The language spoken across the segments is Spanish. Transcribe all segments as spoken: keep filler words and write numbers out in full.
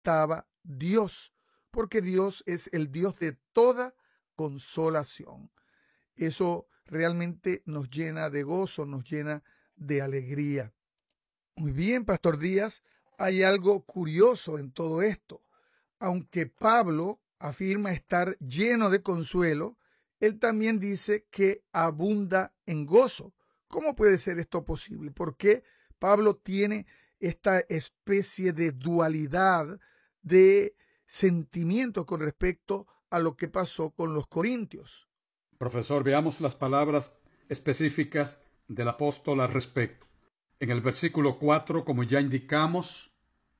estaba Dios, porque Dios es el Dios de toda consolación. Eso realmente nos llena de gozo, nos llena de alegría. Muy bien, Pastor Díaz, hay algo curioso en todo esto. Aunque Pablo afirma estar lleno de consuelo, él también dice que abunda en gozo. ¿Cómo puede ser esto posible? ¿Por qué Pablo tiene esta especie de dualidad de sentimientos con respecto a lo que pasó con los corintios? Profesor, veamos las palabras específicas del apóstol al respecto. En el versículo cuatro, como ya indicamos,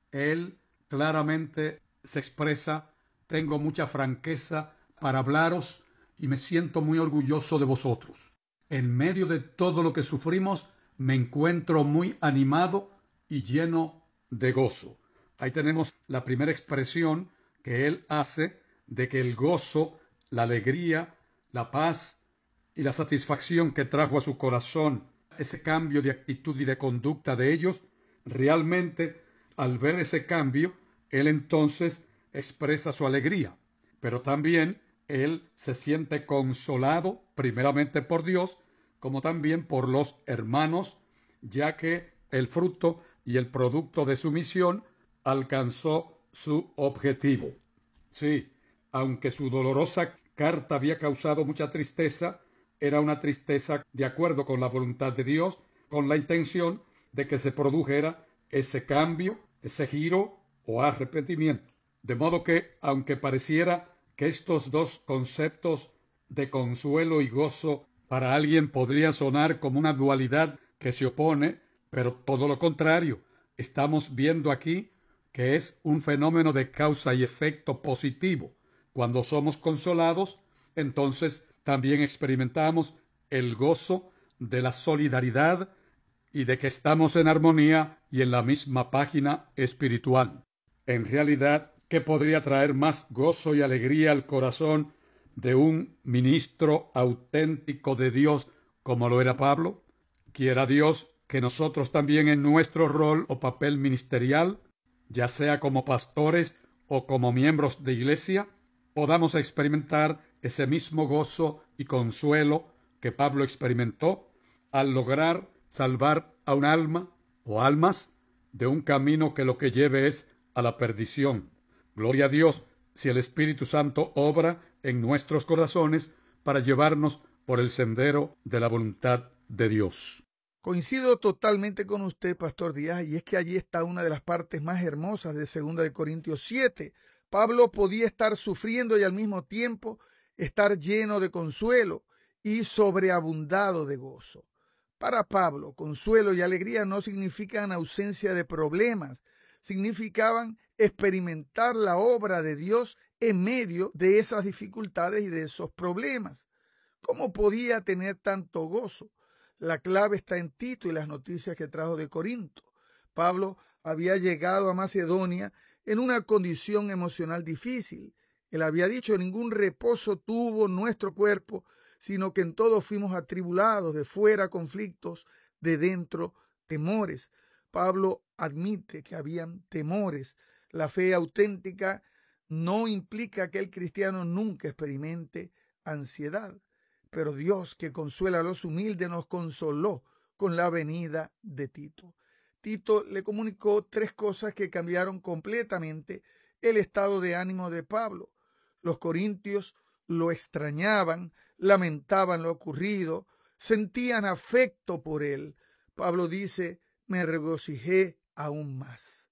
él claramente se expresa: tengo mucha franqueza para hablaros y me siento muy orgulloso de vosotros. En medio de todo lo que sufrimos, me encuentro muy animado y lleno de gozo. Ahí tenemos la primera expresión que él hace de que el gozo, la alegría, la paz y la satisfacción que trajo a su corazón ese cambio de actitud y de conducta de ellos, realmente al ver ese cambio, él entonces expresa su alegría. Pero también él se siente consolado primeramente por Dios, como también por los hermanos, ya que el fruto y el producto de su misión alcanzó su objetivo. Sí, aunque su dolorosa carta había causado mucha tristeza, era una tristeza de acuerdo con la voluntad de Dios, con la intención de que se produjera ese cambio, ese giro o arrepentimiento. De modo que, aunque pareciera que estos dos conceptos de consuelo y gozo para alguien podrían sonar como una dualidad que se opone, pero todo lo contrario, estamos viendo aquí que es un fenómeno de causa y efecto positivo. Cuando somos consolados, entonces también experimentamos el gozo de la solidaridad y de que estamos en armonía y en la misma página espiritual. En realidad, ¿qué podría traer más gozo y alegría al corazón de un ministro auténtico de Dios como lo era Pablo? Quiera Dios que nosotros también en nuestro rol o papel ministerial, ya sea como pastores o como miembros de iglesia, podamos experimentar ese mismo gozo y consuelo que Pablo experimentó al lograr salvar a un alma o almas de un camino que lo que lleve es a la perdición. Gloria a Dios si el Espíritu Santo obra en nuestros corazones para llevarnos por el sendero de la voluntad de Dios. Coincido totalmente con usted, Pastor Díaz, y es que allí está una de las partes más hermosas de segunda de Corintios siete. Pablo podía estar sufriendo y al mismo tiempo estar lleno de consuelo y sobreabundado de gozo. Para Pablo, consuelo y alegría no significan ausencia de problemas, significaban experimentar la obra de Dios en medio de esas dificultades y de esos problemas. ¿Cómo podía tener tanto gozo? La clave está en Tito y las noticias que trajo de Corinto. Pablo había llegado a Macedonia en una condición emocional difícil. Él había dicho: ningún reposo tuvo nuestro cuerpo, sino que en todo fuimos atribulados, de fuera conflictos, de dentro temores. Pablo admite que habían temores. La fe auténtica no implica que el cristiano nunca experimente ansiedad. Pero Dios, que consuela a los humildes, nos consoló con la venida de Tito. Tito le comunicó tres cosas que cambiaron completamente el estado de ánimo de Pablo. Los corintios lo extrañaban, lamentaban lo ocurrido, sentían afecto por él. Pablo dice: me regocijé aún más.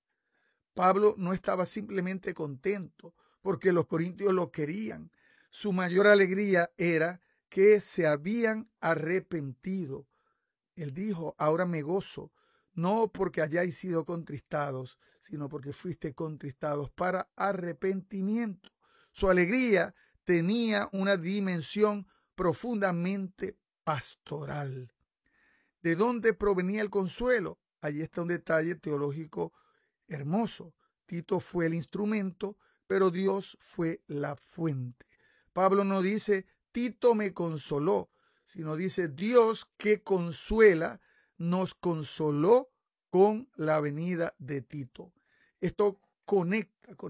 Pablo no estaba simplemente contento porque los corintios lo querían. Su mayor alegría era que se habían arrepentido. Él dijo: ahora me gozo, no porque hayáis sido contristados, sino porque fuiste contristados para arrepentimiento. Su alegría tenía una dimensión profundamente pastoral. ¿De dónde provenía el consuelo? Allí está un detalle teológico hermoso. Tito fue el instrumento, pero Dios fue la fuente. Pablo no dice: Tito me consoló, sino dice: Dios, que consuela, nos consoló con la venida de Tito. Esto conecta con